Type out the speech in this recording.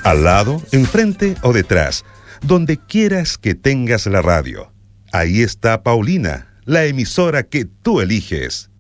Al lado, enfrente o detrás, donde quieras que tengas la radio. Ahí está Paulina, la emisora que tú eliges.